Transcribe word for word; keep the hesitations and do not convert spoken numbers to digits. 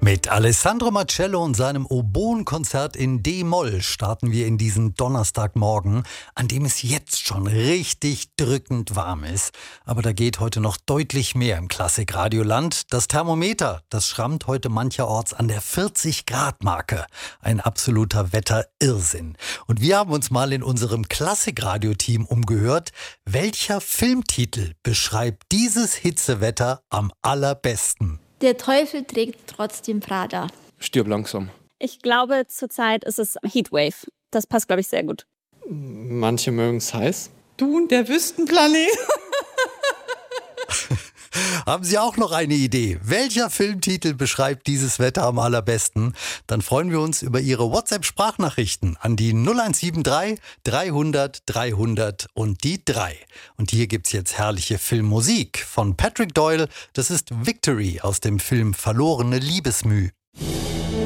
Mit Alessandro Marcello und seinem Oboenkonzert in D-Moll starten wir in diesen Donnerstagmorgen, an dem es jetzt schon richtig drückend warm ist. Aber da geht heute noch deutlich mehr im Klassikradioland. Das Thermometer, das schrammt heute mancherorts an der vierzig-Grad-Marke. Ein absoluter Wetterirrsinn. Und wir haben uns mal in unserem Klassikradio-Team umgehört, welcher Filmtitel beschreibt dieses Hitzewetter am allerbesten? Der Teufel trägt trotzdem Prada. Stirb langsam. Ich glaube, zurzeit ist es Heatwave. Das passt, glaube ich, sehr gut. Manche mögen es heiß. Du und der Wüstenplanet. Haben Sie auch noch eine Idee? Welcher Filmtitel beschreibt dieses Wetter am allerbesten? Dann freuen wir uns über Ihre WhatsApp-Sprachnachrichten an die null eins sieben drei dreihundert dreihundert und die drei. Und hier gibt's jetzt herrliche Filmmusik von Patrick Doyle. Das ist Victory aus dem Film Verlorene Liebesmüh.